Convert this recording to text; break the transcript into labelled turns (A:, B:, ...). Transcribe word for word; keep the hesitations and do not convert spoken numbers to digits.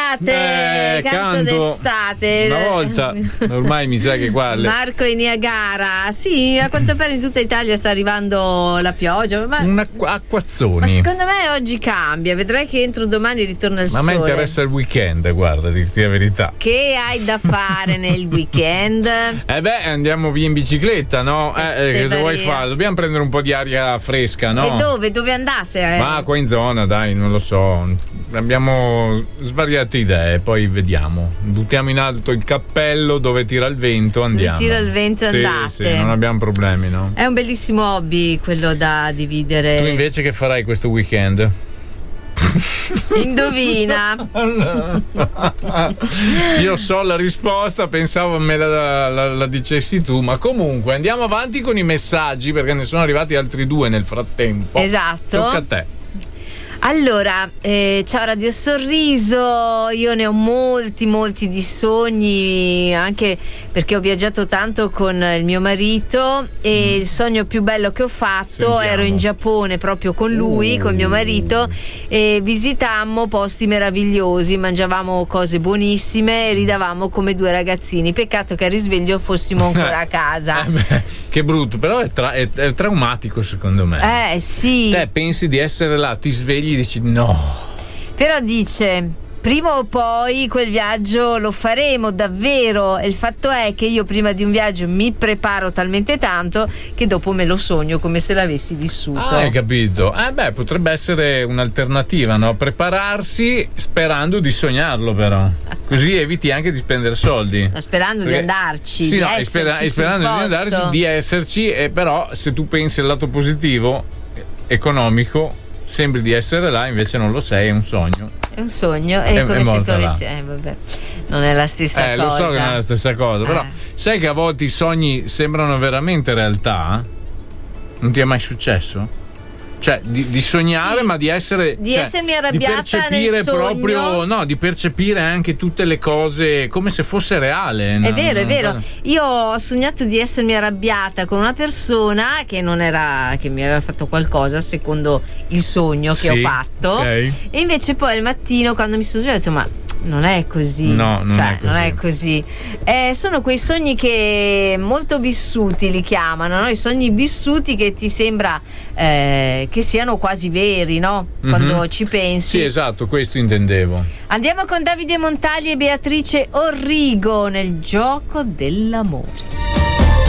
A: d'estate,
B: Eh,
A: canto,
B: canto
A: d'estate.
B: una volta, ormai mi sa che qua le-
A: Marco in Niagara. Sì, a quanto pare in tutta Italia sta arrivando la pioggia. Ma,
B: un acqu- acquazzoni.
A: ma secondo me oggi cambia. Vedrai che entro domani ritorna il
B: Ma a
A: sole.
B: me interessa il weekend, guarda, dirti la verità.
A: Che hai da fare nel weekend?
B: Eh beh, andiamo via in bicicletta, no? Eh, eh,
A: Te
B: cosa vuoi
A: Maria.
B: fare? Dobbiamo prendere un po' di aria fresca, no?
A: E dove? Dove andate? Eh?
B: Ma qua in zona, dai, non lo so. Abbiamo svariate idee, poi vediamo. Buttiamo in alto il cappello, dove tira il vento, andiamo.
A: Dove tira il vento,
B: Sì,
A: andate.
B: sì, non abbiamo problemi, no?
A: È un bellissimo hobby quello da dividere.
B: Tu invece che farai questo weekend?
A: Indovina.
B: Io so la risposta, pensavo me la, la, la dicessi tu, ma comunque andiamo avanti con i messaggi perché ne sono arrivati altri due nel frattempo.
A: Esatto.
B: Tocca a te.
A: Allora, eh, ciao Radio Sorriso, io ne ho molti, molti di sogni, anche perché ho viaggiato tanto con il mio marito e il sogno più bello che ho fatto,
B: Sentiamo.
A: ero in Giappone proprio con lui,
B: Uh.
A: con mio marito, e visitammo posti meravigliosi, mangiavamo cose buonissime e ridavamo come due ragazzini. Peccato che al risveglio fossimo ancora a casa.
B: Eh beh, che brutto, però è, tra- è- è traumatico secondo me.
A: Eh sì.
B: Te pensi di essere là, ti svegli e dici no.
A: Però dice, prima o poi quel viaggio lo faremo davvero, e il fatto è che io prima di un viaggio mi preparo talmente tanto che dopo me lo sogno come se l'avessi vissuto.
B: Ah, hai capito? Eh beh, potrebbe essere un'alternativa, no? Prepararsi sperando di sognarlo, però. Così eviti anche di spendere soldi.
A: Sperando
B: Perché-
A: di andarci,
B: sì,
A: di
B: no, e
A: esserci
B: spera- e
A: sul
B: sperando di
A: posto.
B: andarci, di esserci, e però se tu pensi al lato positivo, eh, economico, sembri di essere là, invece non lo sei, è un sogno.
A: È un sogno, è,
B: È-
A: come
B: è
A: se tu
B: morta là.
A: avessi. Eh, vabbè, non è la stessa
B: Eh,
A: cosa.
B: lo so che non è la stessa cosa, però
A: Eh.
B: sai che a volte i sogni sembrano veramente realtà? Non ti è mai successo? Cioè, di, di sognare,
A: Sì.
B: ma di essere.
A: Di
B: cioè,
A: essermi arrabbiata
B: di percepire
A: nel sogno.
B: proprio. No, di percepire anche tutte le cose come se fosse reale. no?
A: È vero, è
B: No,
A: vero.
B: no.
A: Io ho sognato di essermi arrabbiata con una persona che non era, che mi aveva fatto qualcosa secondo il sogno che
B: Sì,
A: ho fatto.
B: ok.
A: E invece poi al mattino, quando mi sono svegliata, ho detto, ma non è così.
B: No, non
A: cioè,
B: è così.
A: non è così. Eh, sono quei sogni che molto vissuti li chiamano, no? I sogni vissuti che ti sembra eh, che siano quasi veri, no? Quando
B: Mhm.
A: ci pensi.
B: Sì, esatto, questo intendevo.
A: Andiamo con Davide Montagli e Beatrice Orrigo nel gioco dell'amore.